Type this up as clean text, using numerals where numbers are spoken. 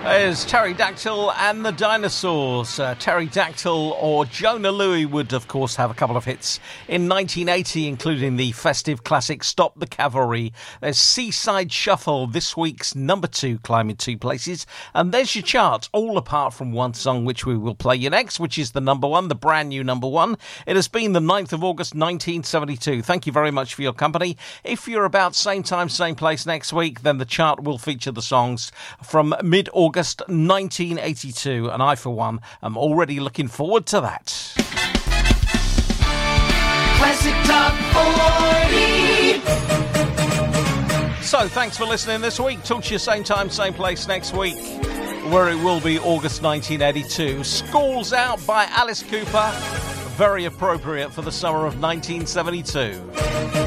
There's Pterodactyl and the Dinosaurs. Pterodactyl or Jonah Louie would, of course, have a couple of hits in 1980, including the festive classic Stop the Cavalry. There's Seaside Shuffle, this week's number 2, climbing 2 places. And there's your chart, all apart from one song, which we will play you next, which is the number 1, the brand new number 1. It has been the 9th of August, 1972. Thank you very much for your company. If you're about same time, same place next week, then the chart will feature the songs from mid-August 1982, and I, for one, am already looking forward to that. Classic Top 40. So, thanks for listening this week. Talk to you same time, same place next week, where it will be August 1982. School's Out by Alice Cooper. Very appropriate for the summer of 1972.